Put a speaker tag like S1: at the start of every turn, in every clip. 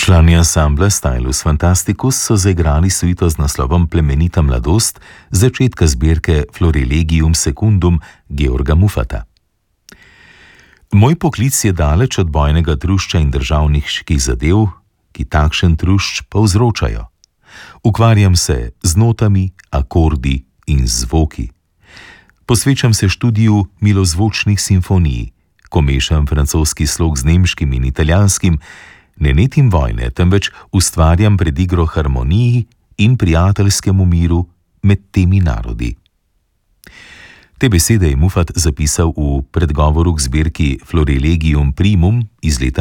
S1: Člani ansambla Stylus Fantasticus so zaigrali suito z naslovom Plemenita mladost začetka zbirke Florilegium Secundum Georga Muffata. Moj poklic je daleč od bojnega trušča in državniških zadev, ki takšen trušč povzročajo. Ukvarjam se z notami, akordi in zvoki. Posvečam se študiju milozvočnih simfonij, ko mešam francoski slog z nemškim in italijanskim, ne netim vojne, temveč ustvarjam predigro harmoniji in prijateljskemu miru med temi narodi. Te besede je Muffat zapisal v predgovoru k zbirki Florilegium Primum iz leta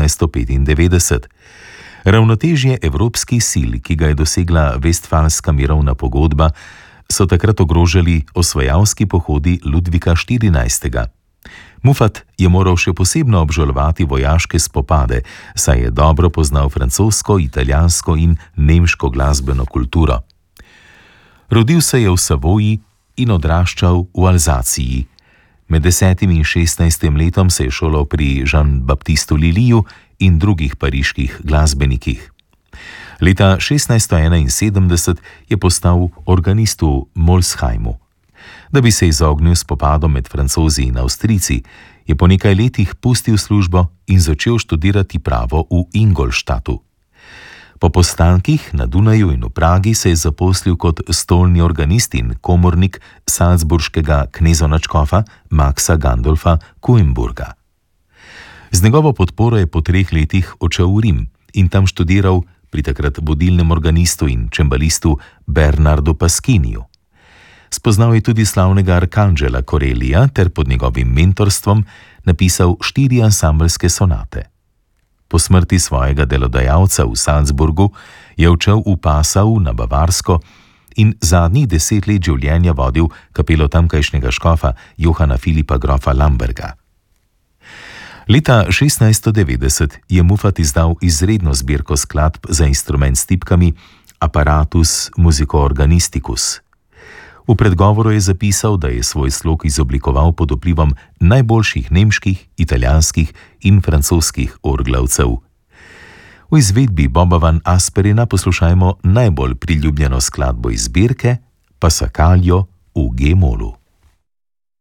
S1: 1695. Ravnotežje evropskih sil, ki ga je dosegla Vestfalska mirovna pogodba, so takrat ogrožali osvajalski pohodi Ludvika XIV. Muffat je moral še posebno obžalovati vojaške spopade, saj je dobro poznal francosko, italijansko in nemško glasbeno kulturo. Rodil se je v Savoji in odraščal v Alzaciji. Med 10. in 16. letom se je šolal pri Jean-Baptistu Lullyju in drugih pariških glasbenikih. Leta 1671 je postal organist v Molsheimu. Da bi se izognil spopadom med Francozi in Avstrijci, je po nekaj letih pustil službo in začel študirati pravo v Ingolstadtu. Po postankih na Dunaju in v Pragi se je zaposlil kot stolni organist in komornik salzburškega knezonadškofa Maxa Gandolfa Kuenburga. Z njegovo podporo je po 3 letih odšel v Rim in tam študiral pri takrat vodilnem organistu in čembalistu Bernardu Pasquiniju. Spoznal je tudi slavnega Arkanžela Corellija ter pod njegovim mentorstvom napisal 4 ansambelske sonate. Po smrti svojega delodajalca v Salzburgu je odšel v Passau na Bavarsko in zadnjih 10 let življenja vodil kapelo tamkajšnjega škofa Johana Filipa grofa Lamberga. Leta 1690 je Muffat izdal izredno zbirko skladb za instrument s tipkami Apparatus Musico-Organisticus. V predgovoru je zapisal, da je svoj slog izoblikoval pod vplivom najboljših nemških, italijanskih in francoskih orglavcev. V izvedbi Boba Van Asperina poslušajmo najbolj priljubljeno skladbo iz zbirke Passacaglia v G-molu.